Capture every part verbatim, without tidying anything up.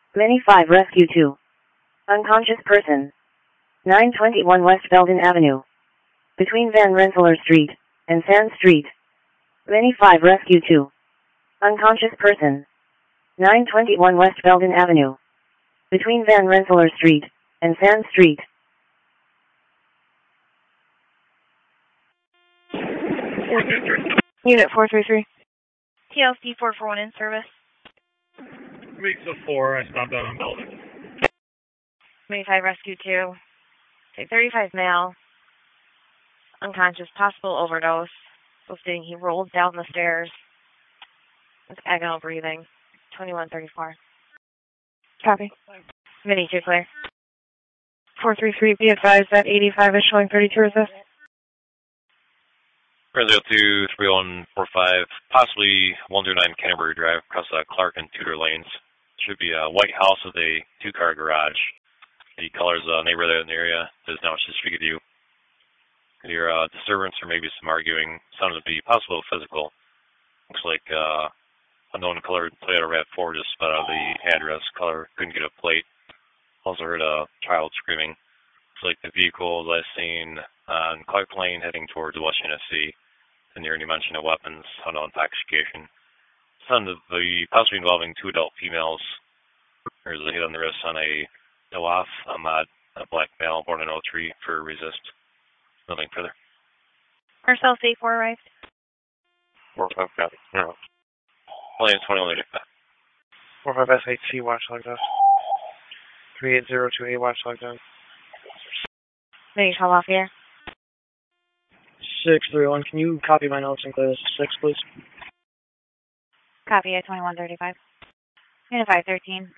Mini five Rescue two. Unconscious person. nine twenty-one West Belden Avenue. Between Van Rensselaer Street and Sand Street. Mini five Rescue two. Unconscious person. nine twenty-one West Belden Avenue. Between Van Rensselaer Street and Sand Street. Unit four three three. T L C four four one in service. Weeks of four, I stopped out on Belden. Mini five Rescue two. Take thirty-five male. Unconscious, possible overdose. Listing he rolled down the stairs with agonal breathing. twenty-one thirty-four. Copy. Mini two clear. four three three, be advised that eighty-five is showing thirty-two resist. zero two three one four five, possibly one zero nine Canterbury Drive, across uh, Clark and Tudor lanes. Should be a white house with a two-car garage. The color's a uh, neighbor there in the area. Does not wish to speak with you. Your uh, disturbance or maybe some arguing sounded to be possible physical. Looks like uh, unknown colored Toyota RAV four just sped out of the address. Color couldn't get a plate. Also heard a child screaming. Looks like the vehicle last seen on Clark Lane heading towards West Tennessee. And near any mention of weapons, unknown intoxication. Sounded to be possibly involving two adult females. There's a hit on the wrist on a Nawaf Ahmad, a black male born in oh three for resist. Nothing further. Marcel C four arrived. four five copy. No. Williams twenty-one eighty-five. four five S eight C watch logged out. three eight zero two eight watch logged out. Mini call off here. six three one, can you copy my notes and clear this to six, please? Copy at twenty-one thirty-five. Unit five thirteen.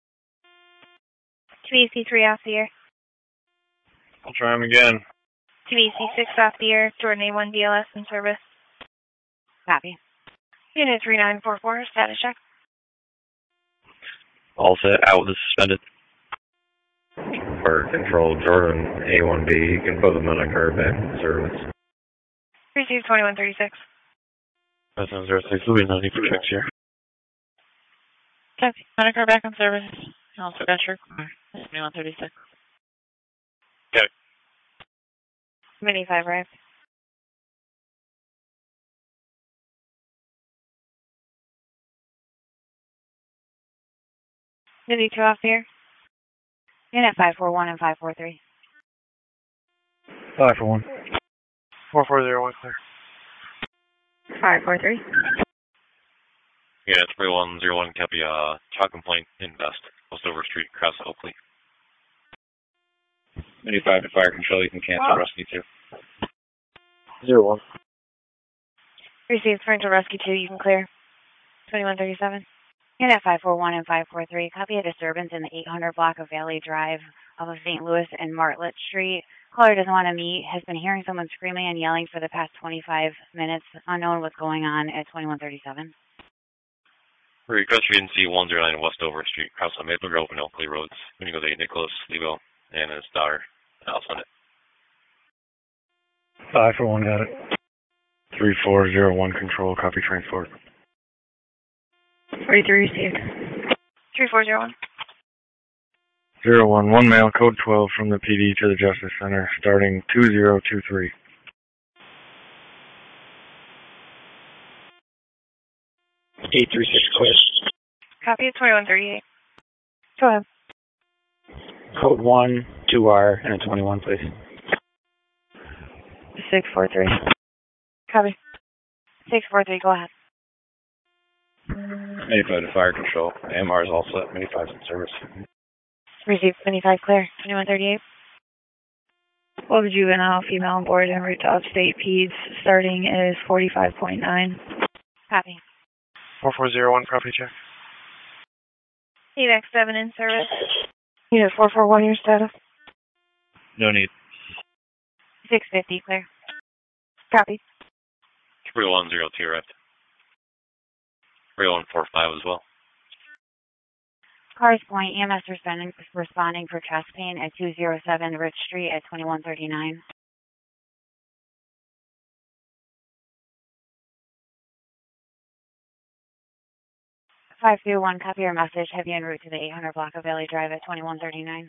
T B C three off the air. I'll try him again. T B C six off the air. Jordan A one D L S in service. Copy. Unit three nine four four, status check. All set, out with the suspended. For control, Jordan A one B, you can put them in a car back in service. Receive twenty-one thirty-six. That's on zero six, Louis, ninety for checks here. Copy. On a car back on service. Also got your car. twenty-one thirty-six. Okay. Mini five arrived. Mini two off here. Unit five four one and five four three. five four one. four four zero one clear. five four three. Yeah, three one zero one, copy, uh, child complaint in Best, Westover Street, across Oakley. Mini five to fire control, you can cancel oh. rescue two. zero one. Received Sprinter Rescue two, you can clear. twenty-one thirty-seven. Unit five four one and five four three, copy a disturbance in the eight hundred block of Valley Drive off of Saint Louis and Martlet Street. Caller doesn't want to meet, has been hearing someone screaming and yelling for the past twenty-five minutes. Unknown what's going on at twenty-one thirty-seven. Request for agency one zero nine Westover Street, across on Maple Grove and Oakley Roads. When you go to Nicholas Lebo and his daughter, I'll send it. five four one, got it. three four zero one control, copy transport. forty-three received. three four zero one. zero one, one male, code twelve from the P D to the Justice Center, starting two zero two three. eight three six clear. Copy at twenty-one thirty-eight. Go ahead. Code one, two R, and a twenty-one, please. six four three. Copy. six four three, go ahead. Mini five to fire control. A M R is all set. Mini five's in service. Received Mini five clear. twenty-one thirty-eight. Well, the juvenile female on board en route to upstate peds starting is forty-five point nine. Copy. four four zero one, property check. E V A C seven in service. Unit four four one, your status. No need. six fifty clear. Copy. three one zero two arrived. three one four five as well. Cars Point, E M S responding, responding for chest pain at two oh seven Rich Street at twenty-one thirty-nine. five two one, copy your message. Have you en route to the eight hundred block of Valley Drive at twenty-one thirty-nine.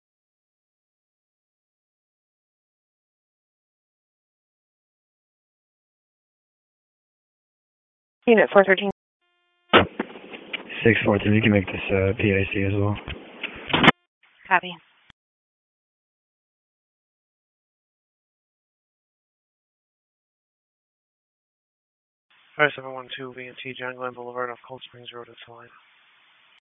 Unit four thirteen. six four three, you can make this uh, P I C as well. Copy. five seven one two V and T, John Glenn Boulevard off Cold Springs Road, it's line.